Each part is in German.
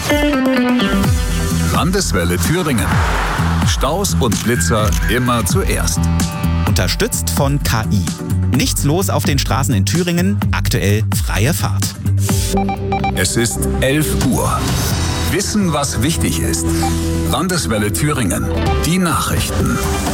Landeswelle Thüringen. Staus und Blitzer immer zuerst. Unterstützt von KI. Nichts los auf den Straßen in Thüringen, aktuell freie Fahrt. Es ist 11 Uhr. Wissen, was wichtig ist. Landeswelle Thüringen. Die Nachrichten.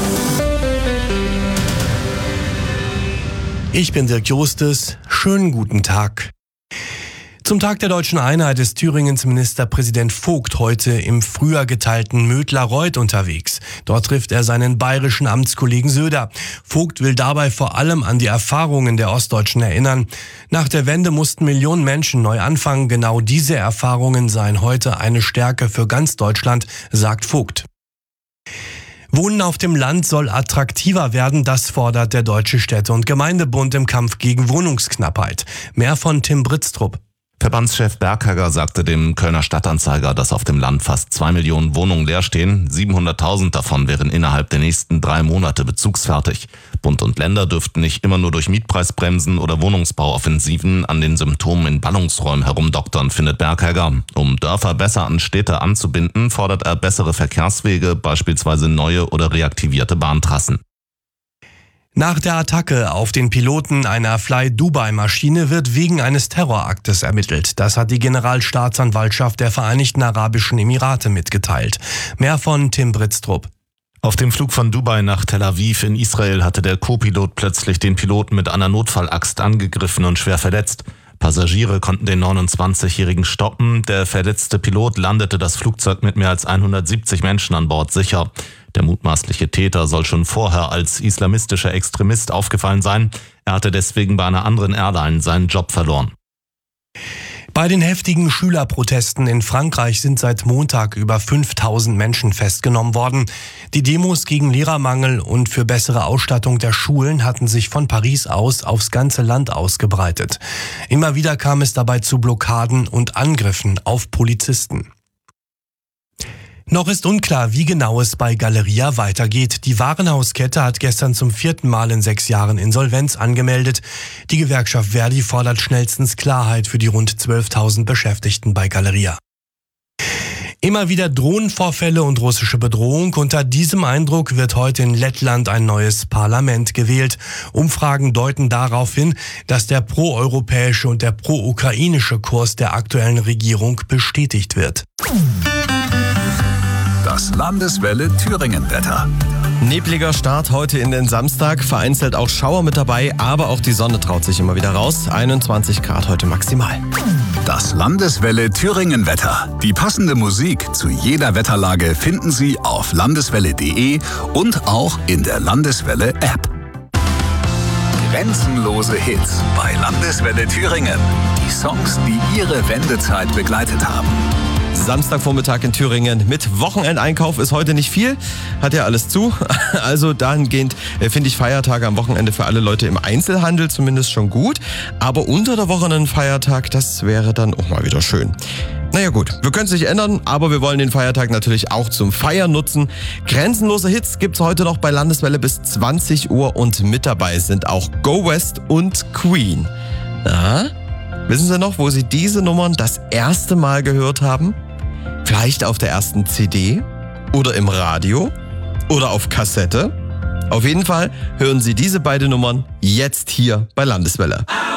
Ich bin Dirk Jostes. Schönen guten Tag. Zum Tag der Deutschen Einheit ist Thüringens Ministerpräsident Vogt heute im früher geteilten Mödlareuth unterwegs. Dort trifft er seinen bayerischen Amtskollegen Söder. Vogt will dabei vor allem an die Erfahrungen der Ostdeutschen erinnern. Nach der Wende mussten Millionen Menschen neu anfangen. Genau diese Erfahrungen seien heute eine Stärke für ganz Deutschland, sagt Vogt. Wohnen auf dem Land soll attraktiver werden, das fordert der Deutsche Städte- und Gemeindebund im Kampf gegen Wohnungsknappheit. Mehr von Tim Britztrup. Verbandschef Berghager sagte dem Kölner Stadtanzeiger, dass auf dem Land fast 2 Millionen Wohnungen leer stehen. 700.000 davon wären innerhalb der nächsten 3 Monate bezugsfertig. Bund und Länder dürften nicht immer nur durch Mietpreisbremsen oder Wohnungsbauoffensiven an den Symptomen in Ballungsräumen herumdoktern, findet Berghager. Um Dörfer besser an Städte anzubinden, fordert er bessere Verkehrswege, beispielsweise neue oder reaktivierte Bahntrassen. Nach der Attacke auf den Piloten einer Fly-Dubai-Maschine wird wegen eines Terroraktes ermittelt. Das hat die Generalstaatsanwaltschaft der Vereinigten Arabischen Emirate mitgeteilt. Mehr von Tim Britztrup. Auf dem Flug von Dubai nach Tel Aviv in Israel hatte der Co-Pilot plötzlich den Piloten mit einer Notfallaxt angegriffen und schwer verletzt. Passagiere konnten den 29-Jährigen stoppen. Der verletzte Pilot landete das Flugzeug mit mehr als 170 Menschen an Bord sicher. Der mutmaßliche Täter soll schon vorher als islamistischer Extremist aufgefallen sein. Er hatte deswegen bei einer anderen Airline seinen Job verloren. Bei den heftigen Schülerprotesten in Frankreich sind seit Montag über 5000 Menschen festgenommen worden. Die Demos gegen Lehrermangel und für bessere Ausstattung der Schulen hatten sich von Paris aus aufs ganze Land ausgebreitet. Immer wieder kam es dabei zu Blockaden und Angriffen auf Polizisten. Noch ist unklar, wie genau es bei Galeria weitergeht. Die Warenhauskette hat gestern zum 4. Mal in 6 Jahren Insolvenz angemeldet. Die Gewerkschaft Verdi fordert schnellstens Klarheit für die rund 12.000 Beschäftigten bei Galeria. Immer wieder Drohnenvorfälle und russische Bedrohung. Unter diesem Eindruck wird heute in Lettland ein neues Parlament gewählt. Umfragen deuten darauf hin, dass der proeuropäische und der pro-ukrainische Kurs der aktuellen Regierung bestätigt wird. Das Landeswelle Thüringen-Wetter. Nebliger Start heute in den Samstag, vereinzelt auch Schauer mit dabei, aber auch die Sonne traut sich immer wieder raus. 21 Grad heute maximal. Das Landeswelle Thüringen-Wetter. Die passende Musik zu jeder Wetterlage finden Sie auf landeswelle.de und auch in der Landeswelle-App. Grenzenlose Hits bei Landeswelle Thüringen. Die Songs, die Ihre Wendezeit begleitet haben. Samstagvormittag in Thüringen mit Wochenendeinkauf ist heute nicht viel, hat ja alles zu. Also dahingehend finde ich Feiertage am Wochenende für alle Leute im Einzelhandel zumindest schon gut. Aber unter der Woche einen Feiertag, das wäre dann auch mal wieder schön. Naja gut, wir können es nicht ändern, aber wir wollen den Feiertag natürlich auch zum Feiern nutzen. Grenzenlose Hits gibt's heute noch bei Landeswelle bis 20 Uhr und mit dabei sind auch Go West und Queen. Na, wissen Sie noch, wo Sie diese Nummern das erste Mal gehört haben? Vielleicht auf der ersten CD oder im Radio oder auf Kassette. Auf jeden Fall hören Sie diese beiden Nummern jetzt hier bei Landeswelle.